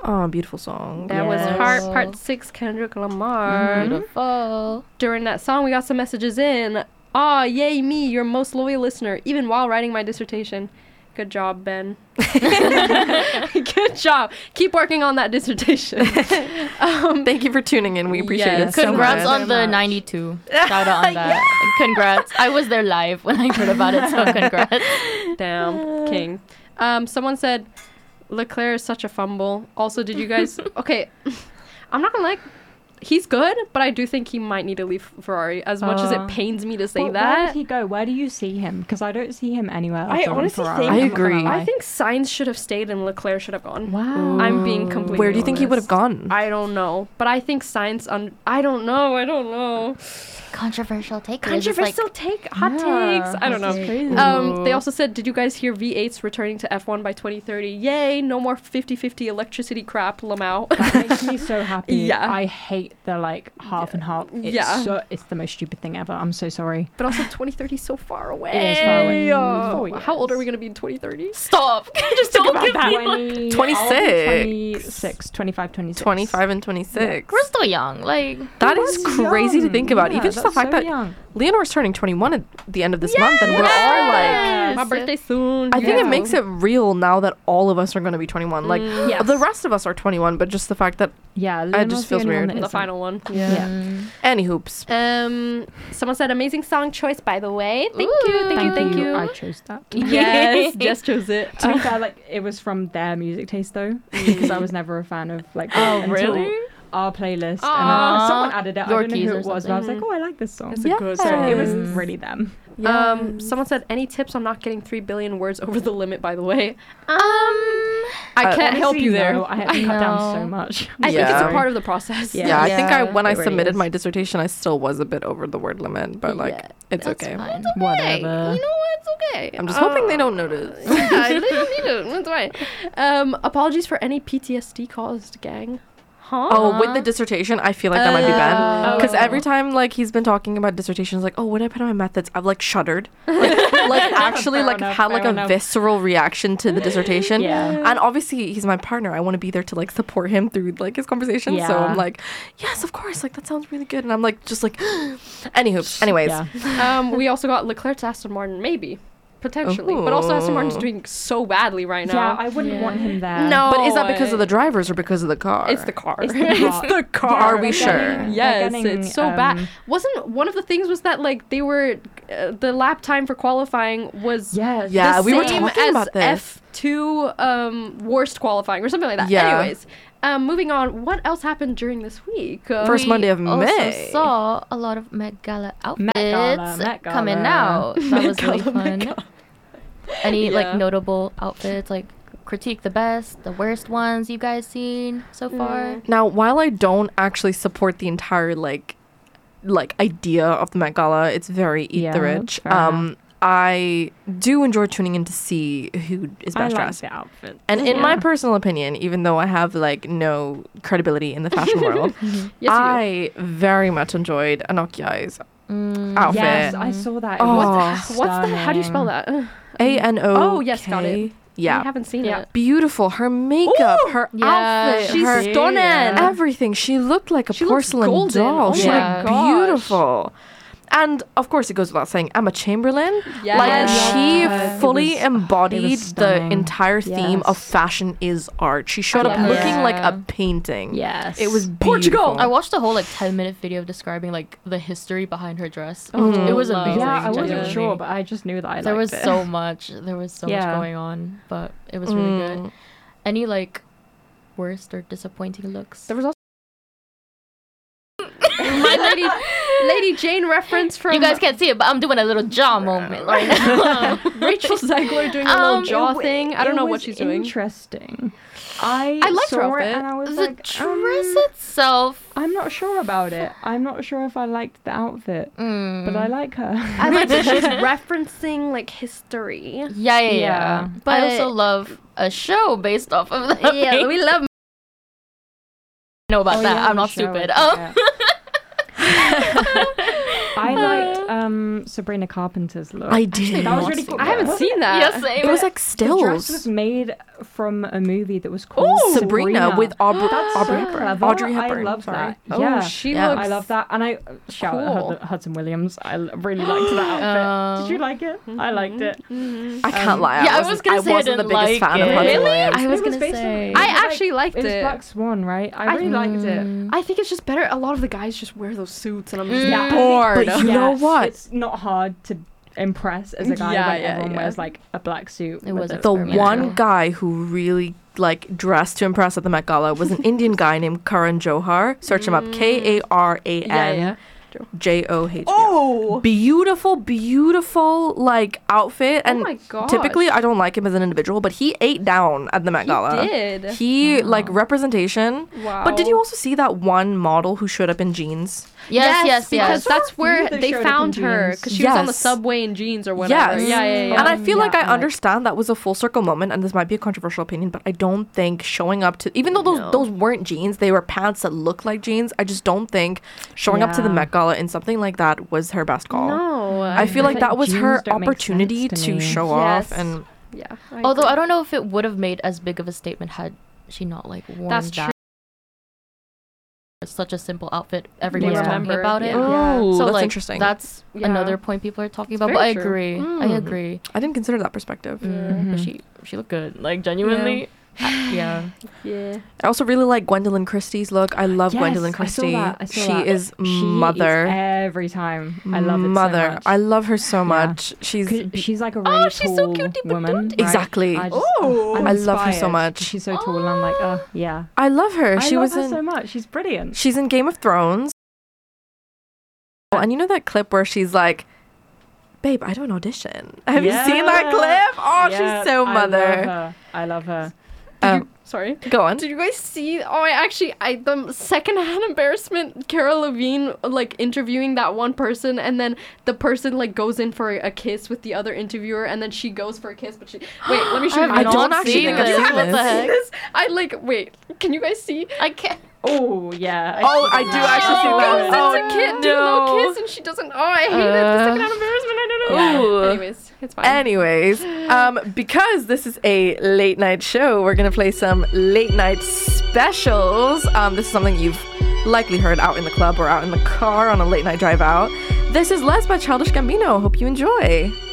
Oh, beautiful song. That was Heart Part 6, Kendrick Lamar. Beautiful. During that song, we got some messages in. Aw, yay me, your most loyal listener, even while writing my dissertation. Good job, Ben. Good job. Keep working on that dissertation. Thank you for tuning in. We appreciate it so Congrats much. on the 92. Shout out on that. Congrats. I was there live when I heard about it, so congrats. Damn, king. Someone said, Leclerc is such a fumble. Also, did you guys... Okay, I'm not gonna lie. He's good, but I do think he might need to leave Ferrari, as much as it pains me to say that. Where did he go? Where do you see him? Because I don't see him anywhere. I else on honestly Ferrari. think... I agree. I think Sainz should have stayed and Leclerc should have gone. Wow. I'm being completely Where do you think he would have honest. gone? I don't know. But I think Sainz... I don't know. Controversial take. Controversial take. Hot takes. I don't know. Crazy. They also said, did you guys hear V8's returning to F1 by 2030? Yay, no more 50-50 electricity crap, Lamau. That makes me so happy. Yeah. I hate the half and half. It's the most stupid thing ever. I'm so sorry. But also 2030 is so far away. It is far away. Oh, 4 years. how old are we going to be in 2030? Stop. Just don't give me 26. 26, 25, 26. 25 and 26. We're still young. Like, That is crazy to think about. Even just the fact that young. Leonor's turning 21 at the end of this month, and we're all like... My birthday soon. I think it makes it real now that all of us are going to be 21. Like, Yes. the rest of us are 21, but just the fact that... Yeah, It just feels weird. The final one. Yeah. Any hoops. Someone said, amazing song choice, by the way. Thank you. I chose that. Yes, Jess chose it. To be fair, it was from their music taste though, because I was never a fan of until really? our playlist. Aww. And someone added it. I don't know Yorkies who or it was, but I was like, something. oh, I like this song. It's a good So song. it was really them. Someone said, any tips on not getting 3 billion words over the limit, by the way? I can't help you there. No, I had to cut down so No. much. I think it's a Yeah. part of the process. Yeah. Yeah, I think when I It really submitted is. my dissertation, I still was a bit over the word limit, but it's that's okay. fine. Hey, Whatever. you know what? It's okay. I'm just hoping they don't notice. Yeah, they don't need it. That's fine. Apologies for any PTSD caused, gang. Huh? Oh, with the dissertation, I feel like that might be bad. Because Oh. every time, he's been talking about dissertations, oh, what did I put in my methods? I've, shuddered. Actually, Fair enough, had, fair a enough. visceral reaction to the dissertation. Yeah. And obviously, he's my partner. I want to be there to, support him through, his conversation. So Yeah. I'm like, yes, of course. That sounds really good. And I'm, anywho. Anyways. Yeah. We also got Leclerc to Aston Martin, maybe. Potentially. But also Aston Martin's doing so badly right now. Yeah, I wouldn't want him there. No. But is that because of the drivers or because of the car? It's the car. It's the car. car. Are we they're sure? getting- Yes, they're getting, it's so bad. Wasn't one of the things was that they were the lap time for qualifying was Yes. Yeah, the we were same talking as about this. F2 worst qualifying or something like that. Yeah. Anyways, moving on. What else happened during this week? First Monday of also May. saw a lot of Met Gala outfits Met Gala. coming out. That was really fun. Any Yeah. notable outfits, critique the best, the worst ones you guys seen so far? Now, while I don't actually support the entire idea of the Met Gala, it's very eat the Yeah, rich. fair enough. I do enjoy tuning in to see who is I best like dressed. the outfit. And in my personal opinion, even though I have no credibility in the fashion world, Yes, you do. I very much enjoyed Anokiai's outfit. Yes, I saw that. Oh. What's the? How do you spell that? ANO. Oh, yes, got it. I Yeah. haven't seen Yeah. it. Beautiful. Her makeup, her Yeah, outfit, She's her stunning. everything. She looked like a She looks porcelain golden. doll. Oh she my looked gosh. beautiful. And of course, it goes without saying, Emma Chamberlain. Yes. She Yes. fully It was embodied the stunning. entire theme of Yes. fashion is art. She showed up Yeah. looking like Yeah. a painting. Yes. It was Portugal. beautiful. I watched a whole 10-minute video describing the history behind her dress. Mhm. It was love. amazing. Yeah, I wasn't genuinely. sure, but I just knew that I there was liked it. so much. There was so much Yeah. going on, but it was really good. Any worst or disappointing looks? There was also my Lady Jane reference from You guys can't see it, but I'm doing a little jaw moment right now. Rachel Zegler doing a little jaw thing. I don't It know was what she's doing. Interesting. I liked her saw it outfit. and I was The like, dress itself. I'm not sure about it. I'm not sure if I liked the outfit, but I like her. I like that she's referencing history. Yeah. Yeah. But I But- also love a show based off of that. Yeah, we love. know about Oh, that. yeah, I'm not sure, stupid. I forget. I liked Sabrina Carpenter's look. I did. That was really cool. I haven't seen that. Yes, same. It was like The dress stills. was made from a movie that was called Sabrina with Aubrey clever. Hepburn. Audrey Hepburn. I love sorry. that. Oh, Yeah. she Yeah. looks. I love that, and I shout Cool. at Hudson Williams. I really liked that outfit. Did you like it? I liked it. I can't lie. Yeah, I was gonna say I wasn't the didn't biggest like fan of it. Hudson Really? Williams. I was It gonna based say. on- I it was actually liked It was it. Black Swan, right? I really liked it. I think it's just better. A lot of the guys just wear those suits, and I'm just Yeah. bored. But you know what? It's not hard to impress as a guy Yeah, when yeah, everyone yeah. wears like a black suit. It with was a- The Yeah. one guy who really like dressed to impress at the Met Gala was an Indian guy named Karan Johar. Search him up. Karan Johar. Oh, Beautiful like outfit. And my gosh. typically I don't like him as an individual, but he ate down at the Met Gala. He did. He like representation. Wow. But did you also see that one model who showed up in jeans? Yes. Because that's where that they showed up in found her, jeans. because she was on the Yes. subway in jeans or whatever. Yes. Yeah. And I feel like I Yeah. understand that was a full circle moment, and this might be a controversial opinion, but I don't think showing up to, even though those weren't jeans, they were pants that looked like jeans. I just don't think showing up to the Yeah. Met Gala in something like that was her best call. No. I feel like think that was jeans her don't make opportunity sense to to me. show Yes. off, and Yeah. Although I don't know if it would have made as big of a statement had she not like worn That's that. true. It's such a simple outfit. Everyone's Yeah. talking about it. Yeah. oh, So that's like interesting. that's Yeah. another point people are talking It's about. But I very true. agree. I Mm. agree. I didn't consider that perspective. But she looked good. Like genuinely. Yeah. Yeah. I also really like Gwendolyn Christie's look. I love Yes, Gwendolyn I saw Christie. that, I saw She that. is She mother. eats every time. I love it mother. so much. I love her so much. She's 'Cause she's like a really she's tall so cutie woman. Right? Exactly. I, just, Oh. I'm I love her so inspired. much. She's so tall, and I'm like, oh yeah. I love her. I She love was her in so much. She's brilliant. She's in Game of Thrones. And you know that clip where she's like, "Babe, I don't audition." Have you seen that Yeah. clip? Oh, Yeah, she's so mother. I love her. Sorry. Go on. Did you guys see? The secondhand embarrassment. Cara Levine like interviewing that one person, and then the person like goes in for a kiss with the other interviewer, and then she goes for a kiss, but she wait. Let me show you. I don't actually think I've seen What the this. heck? this. I like. Wait. Can you guys see? I can't. Oh yeah. Oh, I do actually see that. Goes Oh, into kid, do a little no. kiss, and she doesn't. Oh, I hate it. The secondhand embarrassment. I don't know. Ooh. Anyways, it's fine. Anyways, because this is a late night show, we're gonna play some late night specials. This is something you've likely heard out in the club or out in the car on a late night drive out. This is Les by Childish Gambino. Hope you enjoy.